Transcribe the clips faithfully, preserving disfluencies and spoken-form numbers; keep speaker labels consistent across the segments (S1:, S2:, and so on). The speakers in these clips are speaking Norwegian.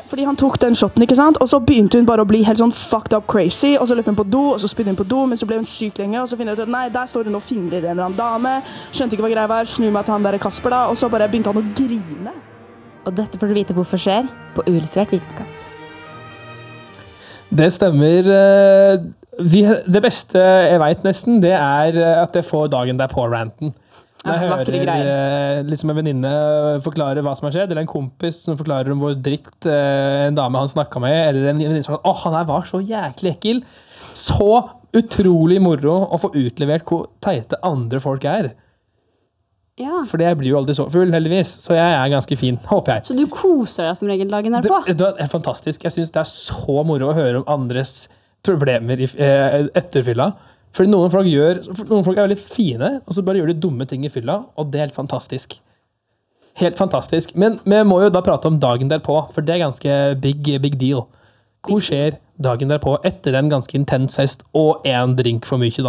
S1: fordi han tok den shotten, ikke sant? Og så begynte hun bare å bli helt sånn fucked up crazy, og så løp hun på do, og så spydde hun på do, men så ble hun syk lenge, og så finner hun ut at nei, der står hun og fingrer en eller annen dame, skjønte ikke hva greia var, snur meg til han der Kasper da, og så bare begynte han å grine.
S2: Og dette får du vite hvorfor skjer på Uillustrert vitenskap.
S3: Det stemmer. Vi, det beste jeg vet nesten, det er at jeg får dagen der på ranten. Når jeg hører liksom en venninne forklare hva som har skjedd, eller en kompis som forklarer om hvor dritt en dame han snakket med, eller en venninne som sier, åh, han her var så jæklig ekkel. Så utrolig moro å få utlevert hvor teite andre folk er.
S4: Ja.
S3: Fordi jeg blir jo aldri så full, heldigvis, så jeg er ganske fin, håper jeg.
S4: Så du koser deg som regel dagen derpå?
S3: Det, det er fantastisk. Jeg synes det er så moro å høre om andres problemer i, eh, etter fylla. Fordi noen folk, gjør, noen folk er veldig fine, og så bare gjør de dumme ting i fylla, og det er helt fantastisk. Helt fantastisk. Men vi må jo da prate om dagen derpå, for det er ganske big, big deal. Hvor skjer dagen derpå etter en ganske intens fest og en drink for mye da?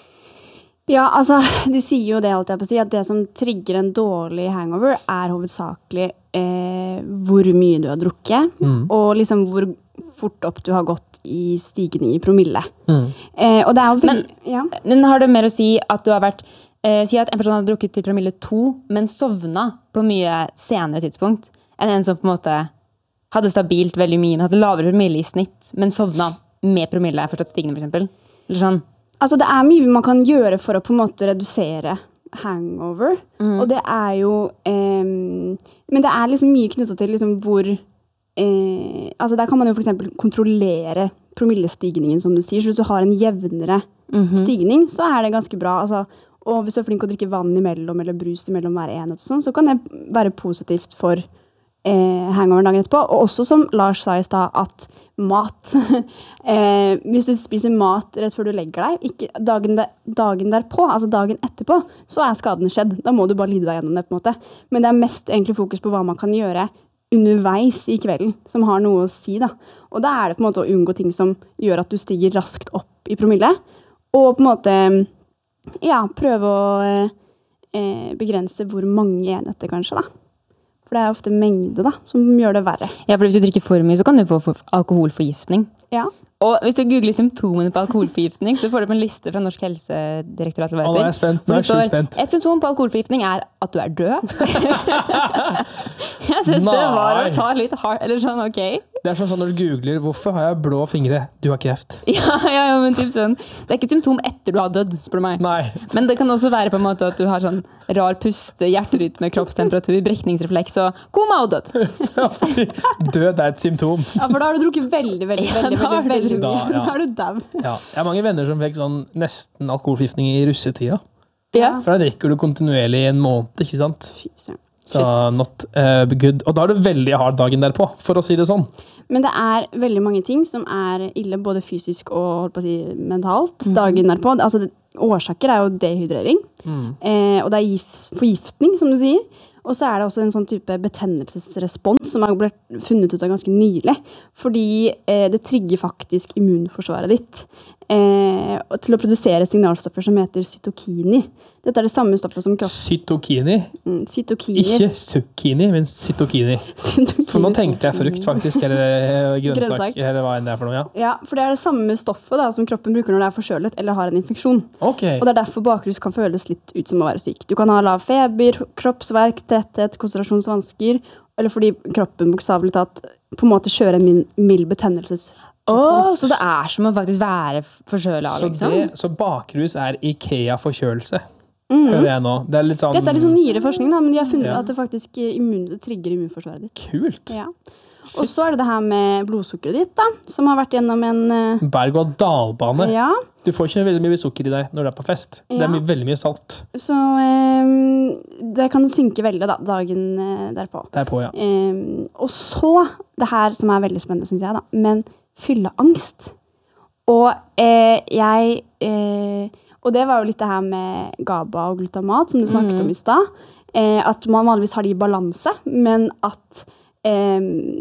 S4: Ja, altså, de sier jo det, alt jeg på å si, at det som trigger en dårlig hangover er hovedsakelig eh, hvor mye du har drukket, mm. og liksom hvor fort opp du har gått i stigning i promille. Mm. Eh, og det er jo veldig...
S2: Men,
S4: ja.
S2: men har det mer å si at du har vært... Eh, si at en person har drukket til promille to, men sovna på mye senere tidspunkt, enn en som på en måte hadde stabilt veldig mye, men hadde lavere promille i snitt, men sovna med promille, fortsatt stigende for eksempel. Eller sånn.
S4: Altså, det er mye man kan gjøre for å på en måte redusere hangover, mm. og det er jo... Eh, men det er liksom mye knyttet til liksom hvor... Eh, altså der kan man jo for eksempel kontrollere promillestigningen, som du sier. Så hvis du har en jevnere mm-hmm. stigning, så er det ganske bra. Altså, og hvis du er flink å drikke vann imellom, eller brus imellom hver enhet, og sånn, så kan det være positivt for eh, hangover dagen etterpå. Og også som Lars sa i sted, at mat, eh, hvis du spiser mat rett før du legger deg, ikke dagen, der, dagen derpå, altså dagen etterpå, så er skaden skjedd. Da må du bare lide deg gjennom det på en måte. Men det er mest egentlig fokus på hva man kan gjøre underveis i kvelden, som har noe å si da. Og da er det på en måte å unngå ting som gjør at du stiger raskt opp i promille, og på en måte, ja, prøve å eh, begrense hvor mange enheter kanskje da. For det er ofte mengde da, som gjør det verre.
S2: Ja, for hvis du drikker for mye, så kan du få alkoholforgiftning.
S4: Ja.
S2: Og hvis du googler symptomene på alkoholforgiftning, så får du på en liste fra Norsk Helsedirektorat.
S3: Å, nå er jeg spent. Nå er jeg sjukt spent.
S2: Et symptom på alkoholforgiftning er at du er død. Jeg synes det var å ta litt hardt, eller sånn, ok.
S3: Det er sånn, sånn når du googler, hvorfor har jeg blå fingre? Du har kreft.
S2: Ja, ja, ja, men typ sånn. Det er ikke et symptom etter du har dødd, spør du meg.
S3: Nei.
S2: Men det kan også være på en måte at du har sånn rar puste, hjerterytme, kroppstemperatur, brekningsrefleks og koma og død.
S3: Så, død er et symptom.
S4: Ja, for da har du drukket veldig, veldig,
S2: Ja,
S4: veldig,
S2: da har
S4: veldig,
S2: du
S4: veldig mye.
S3: Da, ja.
S4: Da er du dau.
S3: Ja, jeg har mange venner som fikk sånn nesten alkoholforgiftning i russetida.
S2: Ja.
S3: For da drikker du kontinuerlig i en måned, ikke sant?
S4: Fy søren.
S3: Så not uh, good. Og da er du veldig hard dagen derpå, for å si det sånn.
S4: Men det er veldig mange ting som er ille, både fysisk og holdt på å si, mentalt, mm. dagen derpå. Altså, det, årsaker er jo dehydrering, mm. eh, og det er gif, forgiftning, som du sier. Og så er det også en sånn type betennelsesrespons som har blitt funnet ut av ganske nylig, fordi eh, det trigger faktisk immunforsvaret ditt eh, til å produsere signalstoffer som heter cytokini. Dette er det samme stoffet som kroppen...
S3: Cytokini?
S4: Mm, cytokini.
S3: Ikke zucchini, men cytokini. For nå tenkte jeg frukt faktisk, eller grønnsak, eller hva enn det er for noe, ja.
S4: Ja, for det er det samme stoffet da, som kroppen bruker når det er forkjølet eller har en infeksjon.
S3: Okay.
S4: Og det er derfor bakrus kan føles litt ut som å være syk. Du kan ha lav feber, kroppsverk, tretthet, konsentrasjonsvansker, eller fordi kroppen bokstavelig tatt på en måte kjører en mild betennelses.
S2: Åh, så det er som å faktisk være forkjølet, liksom?
S3: Så, det, så bakrus er IKEA-forkjølelse?
S4: Mm.
S3: Hører jeg nå. Det er litt sånn...
S4: Dette er litt sånn nyere forskning da, men de har funnet ja. At det faktisk immun, det trigger immunforsvaret ditt.
S3: Kult.
S4: Ja. Og så er det det her med blodsukkeret ditt da, som har vært gjennom en... Uh...
S3: Berg- og dalbane.
S4: Ja.
S3: Du får ikke veldig mye sukker i deg når du er på fest. Ja. Det er mye, veldig mye salt.
S4: Så um, det kan synke veldig da, dagen uh, derpå.
S3: Derpå, ja.
S4: Um, og så, det her som er veldig spennende, synes jeg da, men fylleangst. Og uh, jeg... Uh, Og det var jo litt det her med GABA og glutamat, som du snakket mm. om i sted. Eh, at man vanligvis har det i balanse, men at eh,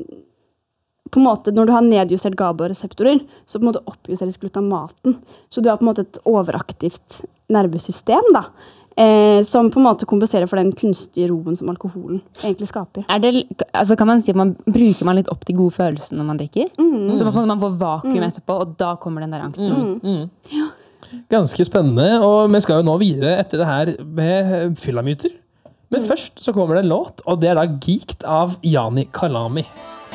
S4: på en måte, når du har nedjustert GABA-reseptorer, så på en måte oppjusteres glutamaten. Så du har på en måte et overaktivt nervesystem, da. Eh, som på en måte kompenserer for den kunstige roen som alkoholen egentlig skaper.
S2: Er det, altså kan man si at man bruker man litt opp de gode følelsene når man drikker?
S4: Mm.
S2: Så man, man får vakuum etterpå, og da kommer den der angsten.
S3: Mm. Mm. Ganske spennende, og vi skal jo nå videre etter det her med fyllamyter. Men først så kommer det en låt, og det er da Geeked av Jani Kalami.